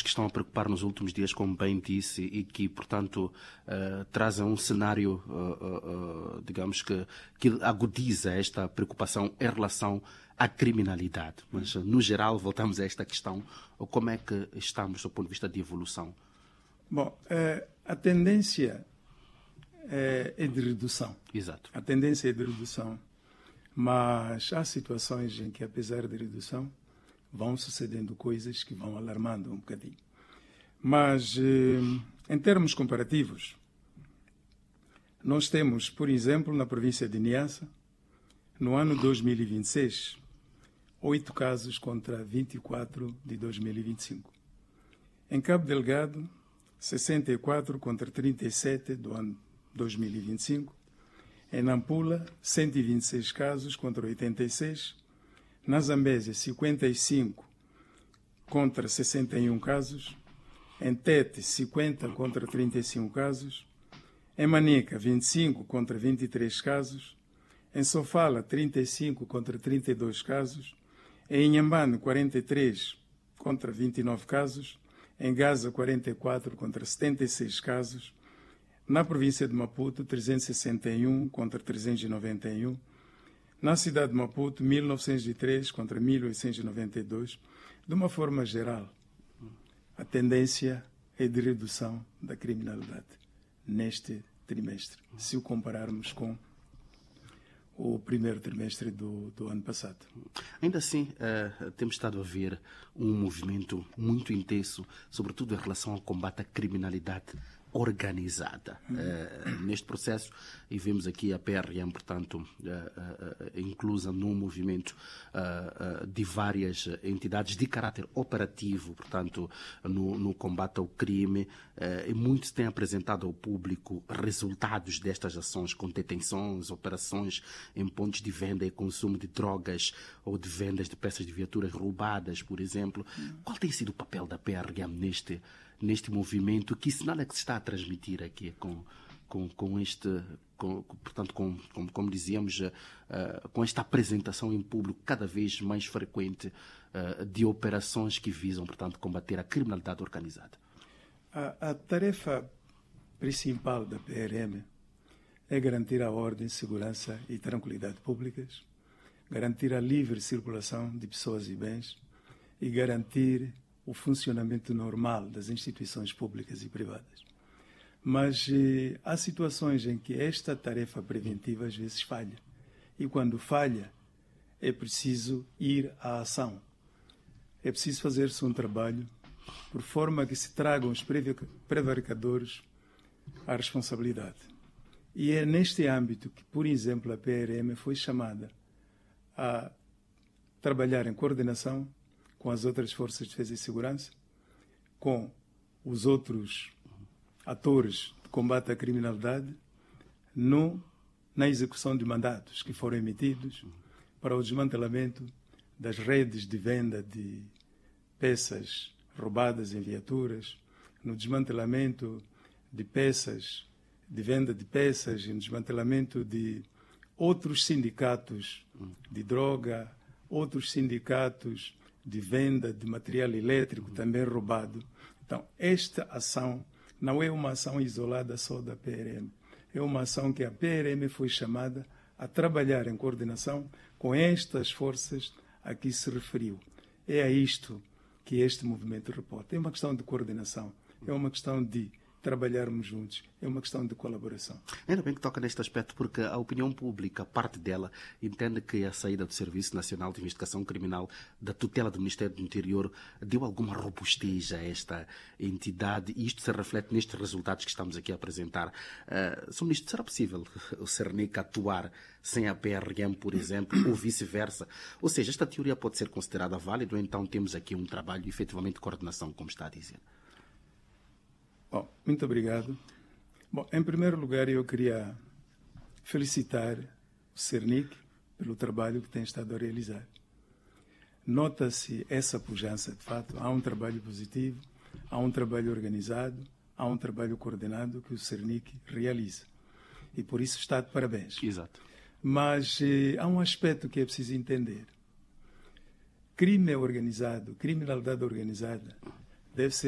estão a preocupar nos últimos dias, como bem disse, e que, portanto, trazem um cenário, digamos que agudiza esta preocupação em relação à criminalidade. Mas, no geral, voltamos a esta questão. Como é que estamos do ponto de vista de evolução? Bom, a tendência é de redução. Exato. A tendência é de redução. Mas há situações em que, apesar de redução, vão sucedendo coisas que vão alarmando um bocadinho. Mas, em termos comparativos, nós temos, por exemplo, na província de Niassa, no ano 2026, 8 casos contra 24 de 2025. Em Cabo Delgado, 64 contra 37 do ano 2025. Em Nampula, 126 casos contra 86. Na Zambésia, 55 contra 61 casos. Em Tete, 50 contra 35 casos. Em Manica, 25 contra 23 casos. Em Sofala, 35 contra 32 casos. Em Inhambane, 43 contra 29 casos. Em Gaza, 44 contra 76 casos. Na província de Maputo, 361 contra 391. Na cidade de Maputo, 1903 contra 1892. De uma forma geral, a tendência é de redução da criminalidade neste trimestre, se o compararmos com o primeiro trimestre do ano passado. Ainda assim, temos estado a ver um movimento muito intenso, sobretudo em relação ao combate à criminalidade organizada. Neste processo, e vemos aqui a PRM, portanto, inclusa num movimento de várias entidades de caráter operativo, portanto, no combate ao crime, e muitos têm apresentado ao público resultados destas ações, com detenções, operações em pontos de venda e consumo de drogas ou de vendas de peças de viaturas roubadas, por exemplo. Qual tem sido o papel da PRM neste movimento? Que sinal é que se está a transmitir aqui portanto, como dizíamos, com esta apresentação em público cada vez mais frequente de operações que visam, portanto, combater a criminalidade organizada? A tarefa principal da PRM é garantir a ordem, segurança e tranquilidade públicas, garantir a livre circulação de pessoas e bens e garantir o funcionamento normal das instituições públicas e privadas. Mas há situações em que esta tarefa preventiva às vezes falha. E quando falha, é preciso ir à ação. É preciso fazer-se um trabalho por forma que se tragam os prevaricadores à responsabilidade. E é neste âmbito que, por exemplo, a PRM foi chamada a trabalhar em coordenação com as outras forças de defesa e segurança, com os outros atores de combate à criminalidade, na execução de mandatos que foram emitidos para o desmantelamento das redes de venda de peças roubadas em viaturas, no desmantelamento de peças, de venda de peças e no desmantelamento de outros sindicatos de droga, outros sindicatos de venda de material elétrico também roubado. Então, esta ação não é uma ação isolada só da PRM. É uma ação que a PRM foi chamada a trabalhar em coordenação com estas forças a que se referiu. É a isto que este movimento reporta. É uma questão de coordenação, é uma questão de trabalharmos juntos, é uma questão de colaboração. Ainda bem que toca neste aspecto, porque a opinião pública, parte dela, entende que a saída do Serviço Nacional de Investigação Criminal, da tutela do Ministério do Interior, deu alguma robustez a esta entidade, e isto se reflete nestes resultados que estamos aqui a apresentar. Sr. Ministro, será possível o Cernic atuar sem a PRM, por exemplo, ou vice-versa? Ou seja, esta teoria pode ser considerada válida, ou então temos aqui um trabalho efetivamente de coordenação, como está a dizer? Bom, muito obrigado. Bom, em primeiro lugar, eu queria felicitar o Cernic pelo trabalho que tem estado a realizar. Nota-se essa pujança, de fato. Há um trabalho positivo, há um trabalho organizado, há um trabalho coordenado que o Cernic realiza. E por isso está de parabéns. Exato. Mas há um aspecto que é preciso entender. Crime organizado, criminalidade organizada, deve ser